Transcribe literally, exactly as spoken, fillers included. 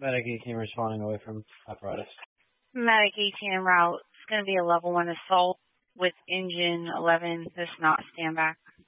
Medic eighteen responding away from apparatus. Medic eighteen en route. It's going to be a level one assault with engine eleven. Does not stand back.